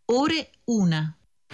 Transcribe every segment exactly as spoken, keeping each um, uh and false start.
Ore una.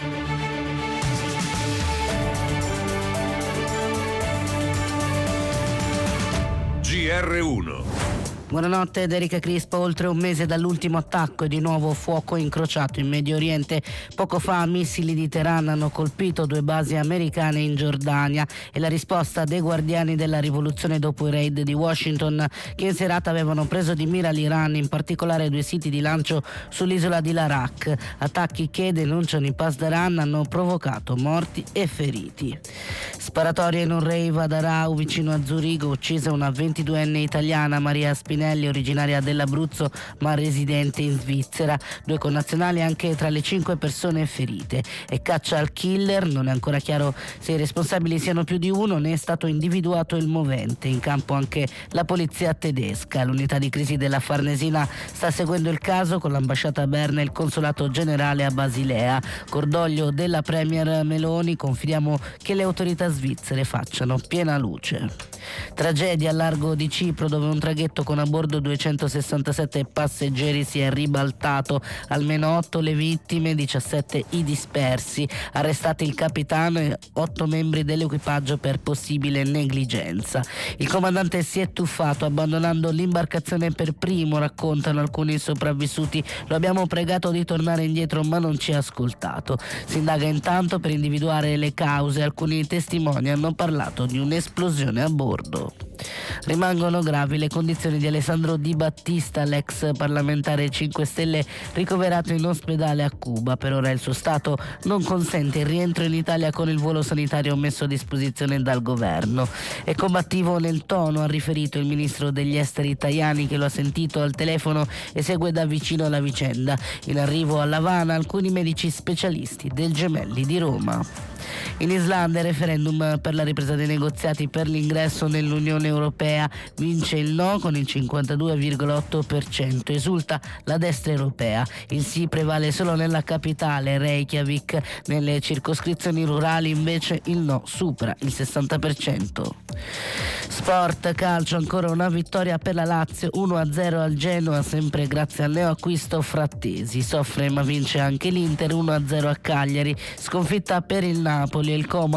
G R uno. Buonanotte ed Erika Crispo. Oltre un mese dall'ultimo attacco e di nuovo fuoco incrociato in Medio Oriente. Poco fa missili di Teheran hanno colpito due basi americane in Giordania e la risposta dei guardiani della rivoluzione dopo i raid di Washington, che in serata avevano preso di mira l'Iran, in particolare due siti di lancio sull'isola di Larak. Attacchi che, denunciano i Pasdaran, hanno provocato morti e feriti. Sparatoria in un rave ad Arau vicino a Zurigo, uccisa una ventiduenne italiana, Maria Spinelli, originaria dell'Abruzzo ma residente in Svizzera. Due connazionali anche tra le cinque persone ferite. E caccia al killer, non è ancora chiaro se i responsabili siano più di uno, né è stato individuato il movente. In campo anche la polizia tedesca. L'unità di crisi della Farnesina sta seguendo il caso con l'ambasciata a Berna e il consolato generale a Basilea. Cordoglio della premier Meloni, confidiamo che le autorità svizzere facciano piena luce. Tragedia al largo di Cipro, dove un traghetto con a bordo duecentosessantasette passeggeri si è ribaltato. Almeno otto le vittime, diciassette i dispersi. Arrestati il capitano e otto membri dell'equipaggio per possibile negligenza. Il comandante si è tuffato abbandonando l'imbarcazione per primo, raccontano alcuni sopravvissuti. Lo abbiamo pregato di tornare indietro ma non ci ha ascoltato. Si indaga intanto per individuare le cause. Alcuni testimoni hanno parlato di un'esplosione a bordo. Rimangono gravi le condizioni di Alessandro Di Battista, l'ex parlamentare cinque Stelle ricoverato in ospedale a Cuba. Per ora il suo stato non consente il rientro in Italia con il volo sanitario messo a disposizione dal governo. È combattivo nel tono, ha riferito il ministro degli esteri Tajani, che lo ha sentito al telefono e segue da vicino la vicenda. In arrivo a L'Avana alcuni medici specialisti del Gemelli di Roma. In Islanda il referendum per la ripresa dei negoziati per l'ingresso nell'Unione Europea. Vince il no con il cinquantadue virgola otto per cento. Esulta la destra europea. Il sì prevale solo nella capitale, Reykjavik. Nelle circoscrizioni rurali invece il no supera il sessanta per cento. Sport, calcio, ancora una vittoria per la Lazio, uno a zero al Genoa, sempre grazie al neoacquisto Frattesi. Soffre ma vince anche l'Inter, uno a zero a Cagliari. Sconfitta per il Napoli e il Como